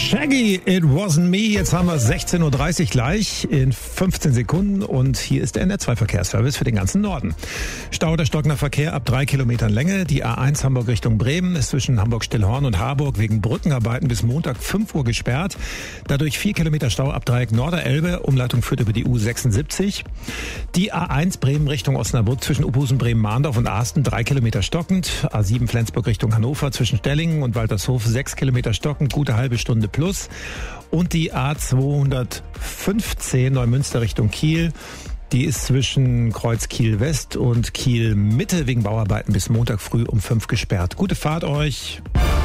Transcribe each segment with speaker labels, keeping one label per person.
Speaker 1: Shaggy, It Wasn't Me. Jetzt haben wir 16.30 Uhr gleich in 15 Sekunden und hier ist der NR2-Verkehrsservice für den ganzen Norden. Stau oder stockender Verkehr ab 3 Kilometern Länge. Die A1 Hamburg Richtung Bremen ist zwischen Hamburg-Stillhorn und Harburg wegen Brückenarbeiten bis Montag 5 Uhr gesperrt. Dadurch 4 Kilometer Stau ab Dreieck Norderelbe. Umleitung führt über die U76. Die A1 Bremen Richtung Osnabrück zwischen Uphusen, Bremen-Mahndorf und Ahsten 3 Kilometer stockend. A7 Flensburg Richtung Hannover zwischen Stellingen und Waltershof 6 Kilometer stockend, gute halbe Stunde plus. Und die A215 Neumünster Richtung Kiel, die ist zwischen Kreuz Kiel West und Kiel Mitte wegen Bauarbeiten bis Montag früh um 5 gesperrt. Gute Fahrt euch.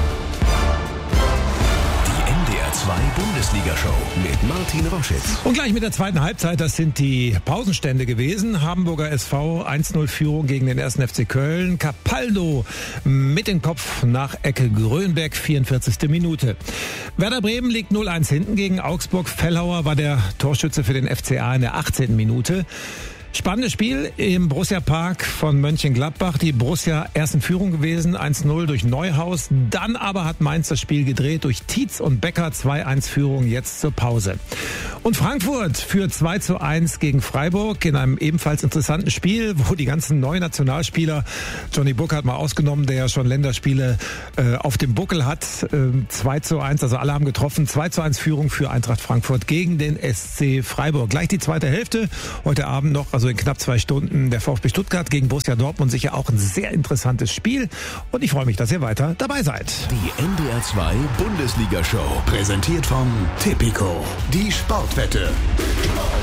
Speaker 2: Bundesliga-Show mit Martin Roschitz.
Speaker 1: Und gleich mit der zweiten Halbzeit, das sind die Pausenstände gewesen. Hamburger SV 1-0 Führung gegen den 1. FC Köln. Capaldo mit dem Kopf nach Ecke Grönberg, 44. Minute. Werder Bremen liegt 0-1 hinten gegen Augsburg. Fellhauer war der Torschütze für den FCA in der 18. Minute. Spannendes Spiel im Borussia Park von Mönchengladbach. Die Borussia erst in Führung gewesen, 1-0 durch Neuhaus. Dann aber hat Mainz das Spiel gedreht durch Tietz und Becker, 2-1 Führung jetzt zur Pause. Und Frankfurt führt 2-1 gegen Freiburg in einem ebenfalls interessanten Spiel, wo die ganzen neuen Nationalspieler, Johnny Burkhardt mal ausgenommen, der ja schon Länderspiele auf dem Buckel hat, 2-1, also alle haben getroffen, 2-1 Führung für Eintracht Frankfurt gegen den SC Freiburg. Gleich die zweite Hälfte, heute Abend noch, also in knapp 2 Stunden, der VfB Stuttgart gegen Borussia Dortmund, sicher auch ein sehr interessantes Spiel. Und ich freue mich, dass ihr weiter dabei seid.
Speaker 2: Die NDR2 Bundesliga-Show, präsentiert von Tipico, die Sportwette.